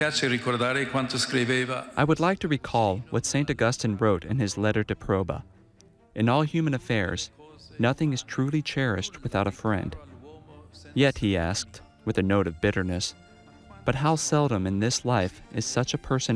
I would like to recall what St. Augustine wrote in his letter to Proba. In all human affairs, nothing is truly cherished without a friend. Yet, he asked, with a note of bitterness, but how seldom in this life is such a person